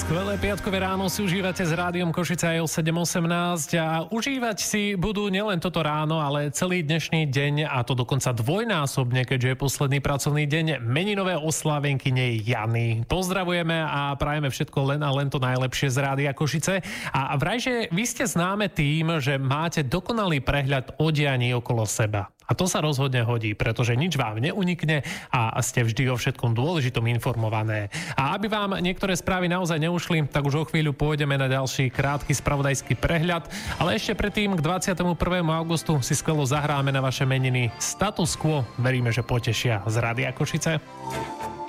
Skvelé piatkové ráno si užívate s Rádiom Košice aj o 7.18 a užívať si budú nielen toto ráno, ale celý dnešný deň a to dokonca dvojnásobne, keďže je posledný pracovný deň meninové oslávenkyne Jany. Pozdravujeme a prajeme všetko len a len to najlepšie z Rádia Košice. A vrajže vy ste známe tým, že máte dokonalý prehľad o dianí okolo seba. A to sa rozhodne hodí, pretože nič vám neunikne a ste vždy o všetkom dôležitom informované. A aby vám niektoré správy naozaj neušli, tak už o chvíľu pôjdeme na ďalší krátky spravodajský prehľad, ale ešte predtým k 21. augustu si skvelo zahráme na vaše meniny Status Quo. Veríme, že potešia z Rádia Košice.